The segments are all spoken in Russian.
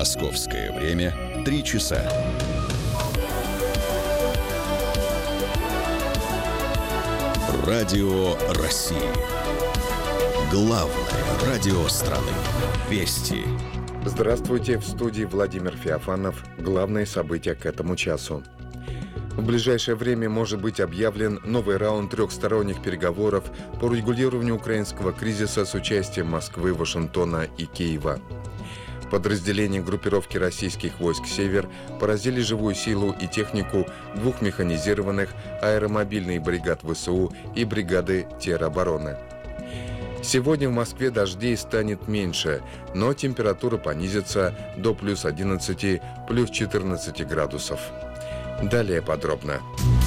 Московское время 3 часа. Радио России. Главное радио страны. Вести. Здравствуйте, в студии Владимир Феофанов. Главные события к этому часу. В ближайшее время может быть объявлен новый раунд трехсторонних переговоров по регулированию украинского кризиса с участием Москвы, Вашингтона и Киева. Подразделения группировки российских войск «Север» поразили живую силу и технику двух механизированных аэромобильных бригад ВСУ и бригады теробороны. Сегодня в Москве дождей станет меньше, но температура понизится до плюс 11, плюс 14 градусов. Далее подробно.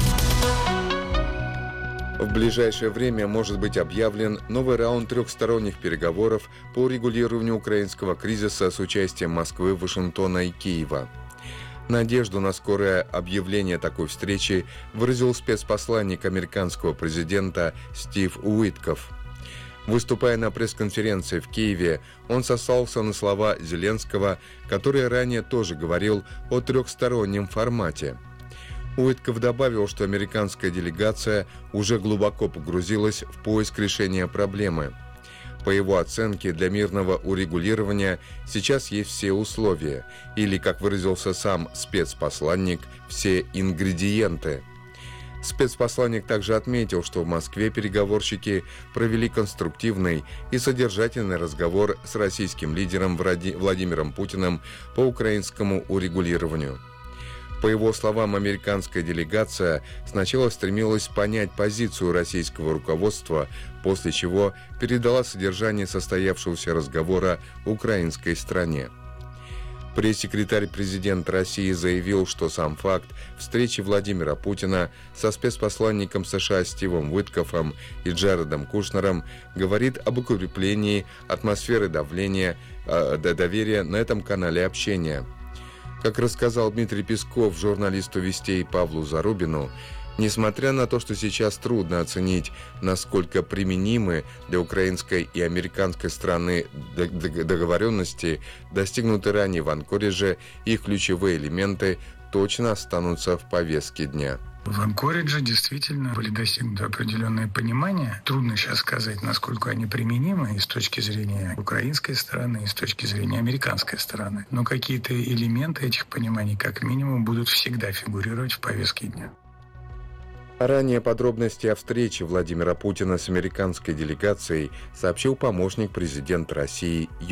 В ближайшее время может быть объявлен новый раунд трехсторонних переговоров по урегулированию украинского кризиса с участием Москвы, Вашингтона и Киева. Надежду на скорое объявление такой встречи выразил спецпосланник американского президента Стив Уитков. Выступая на пресс-конференции в Киеве, он сослался на слова Зеленского, который ранее тоже говорил о трехстороннем формате. Уитков добавил, что американская делегация уже глубоко погрузилась в поиск решения проблемы. По его оценке, для мирного урегулирования сейчас есть все условия, или, как выразился сам спецпосланник, все ингредиенты. Спецпосланник также отметил, что в Москве переговорщики провели конструктивный и содержательный разговор с российским лидером Владимиром Путиным по украинскому урегулированию. По его словам, американская делегация сначала стремилась понять позицию российского руководства, после чего передала содержание состоявшегося разговора украинской стороне. Пресс-секретарь президента России заявил, что сам факт встречи Владимира Путина со спецпосланником США Стивом Уиткофом и Джаредом Кушнером говорит об укреплении атмосферы доверия на этом канале общения. Как рассказал Дмитрий Песков журналисту «Вестей» Павлу Зарубину, несмотря на то, что сейчас трудно оценить, насколько применимы для украинской и американской стороны договоренности, достигнутые ранее в Анкоридже, их ключевые элементы точно останутся в повестке дня. В Анкоридже действительно были достигнуты определенное понимание. Трудно сейчас сказать, насколько они применимы и с точки зрения украинской стороны, и с точки зрения американской стороны. Но какие-то элементы этих пониманий, как минимум, будут всегда фигурировать в повестке дня. Ранее подробности о встрече Владимира Путина с американской делегацией сообщил помощник президента России